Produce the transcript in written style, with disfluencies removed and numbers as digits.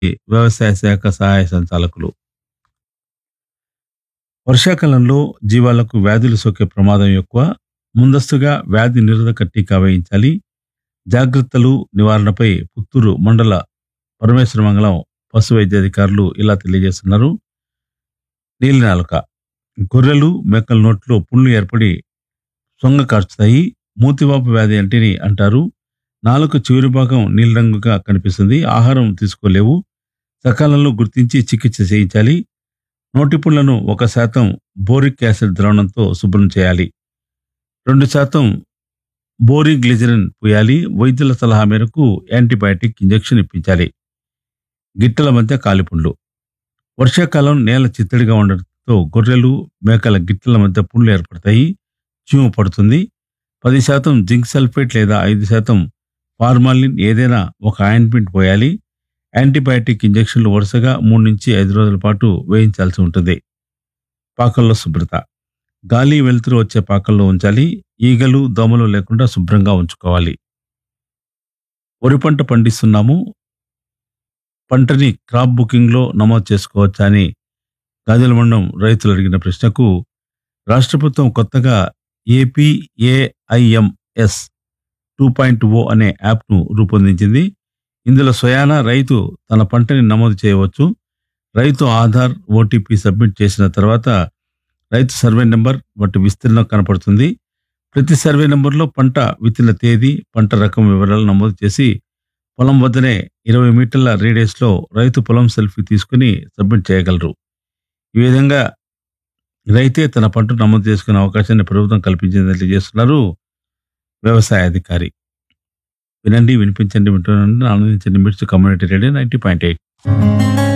వ్యవసాయ శాఖ సహాయ సంచాలకులు. వర్షాకాలంలో జీవాలకు వ్యాధులు సోకే ప్రమాదం ఎక్కువ. ముందస్తుగా వ్యాధి నిరోధక టీకా వేయించాలి. జాగ్రత్తలు నివారణపై పుత్తూరు మండల పరమేశ్వరమంగళం పశు వైద్యాధికారులు ఇలా తెలియజేస్తున్నారు. నీలినాలుక గొర్రెలు మేకల నోట్లో పుండ్లు ఏర్పడి సొంగ కార్చుతాయి. మూతివాపు వ్యాధి అంటిని అంటారు. నాలుక చివరి భాగం నీలిరంగుగా కనిపిస్తుంది. ఆహారం తీసుకోలేవు. సకాలంలో గుర్తించి చికిత్స చేయించాలి. నోటి పుండ్లను 1% బోరిక్ యాసిడ్ ద్రావణంతో శుభ్రం చేయాలి. 2% బోరిగ్లిజరిన్ పూయాలి. వైద్యుల సలహా మేరకు యాంటీబయాటిక్ ఇంజెక్షన్ ఇప్పించాలి. గిట్టల మధ్య కాలిపుండ్లు వర్షాకాలం నేల చిత్తడిగా ఉండడంతో గొర్రెలు మేకల గిట్టల మధ్య పుండ్లు ఏర్పడతాయి. చీము పడుతుంది. 10% జింక్ సల్ఫేట్ లేదా 5% ఫార్మాలిన్ ఏదైనా ఒక ఆయింట్మెంట్ పోయాలి. యాంటీబయాటిక్ ఇంజెక్షన్లు వరుసగా 3 నుంచి 5 రోజుల పాటు వేయించాల్సి ఉంటుంది. పాకల్లో శుభ్రత గాలి వెలుతురు వచ్చే పాకల్లో ఉంచాలి. ఈగలు దోమలు లేకుండా శుభ్రంగా ఉంచుకోవాలి. వరి పంట పండిస్తున్నాము, పంటని క్రాప్ బుకింగ్ లో నమోదు చేసుకోవచ్చా అని గాజుల మండలం రైతులు అడిగిన ప్రశ్నకు రాష్ట్ర ప్రభుత్వం కొత్తగా ఏపీఏఐఎంఎస్ 2.0 అనే యాప్ను రూపొందించింది. ఇందులో స్వయానా రైతు తన పంటని నమోదు చేయవచ్చు. రైతు ఆధార్, ఓటీపీ సబ్మిట్ చేసిన తర్వాత రైతు సర్వే నెంబర్ వాటి విస్తీర్ణం కనపడుతుంది. ప్రతి సర్వే నెంబర్లో పంట విత్తిన తేదీ, పంట రకం వివరాలు నమోదు చేసి పొలం వద్దనే 20 మీటర్ల రేడియస్లో రైతు పొలం సెల్ఫీ తీసుకుని సబ్మిట్ చేయగలరు. ఈ విధంగా రైతే తన పంటను నమోదు చేసుకునే అవకాశాన్ని ప్రభుత్వం కల్పించిందని తెలియజేస్తున్నారు వ్యవసాయ అధికారి. వినండి, వినిపించండి, వింటున్నాను, ఆనందించండి. మిర్చి కమ్యూనిటీ రేడియో 90.8.